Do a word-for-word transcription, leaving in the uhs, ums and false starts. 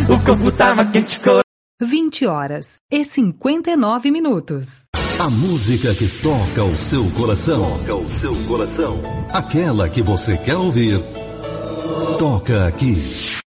O corpo tava quente, cor... vinte horas e cinquenta e nove minutos. A música que toca o seu coração. Toca o seu coração. Aquela que você quer ouvir. Toca aqui.